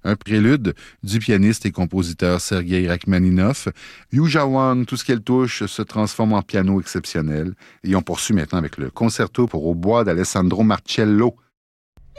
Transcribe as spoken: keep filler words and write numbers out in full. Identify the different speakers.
Speaker 1: un prélude du pianiste et compositeur Sergueï Rachmaninov. Yujawan, tout ce qu'elle touche se transforme en piano exceptionnel. Et on poursuit maintenant avec le concerto pour hautbois d'Alessandro Marcello,